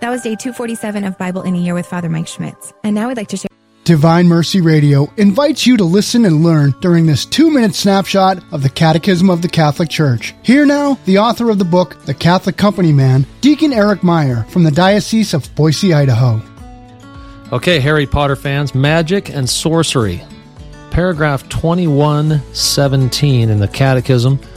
That was day 247 of Bible in a Year with Father Mike Schmitz. And now we'd like to share. Divine Mercy Radio invites you to listen and learn during this 2-minute snapshot of the Catechism of the Catholic Church. Here now, the author of the book, The Catholic Company Man, Deacon Eric Meyer from the Diocese of Boise, Idaho. Okay, Harry Potter fans, magic and sorcery. Paragraph 2117 in the Catechism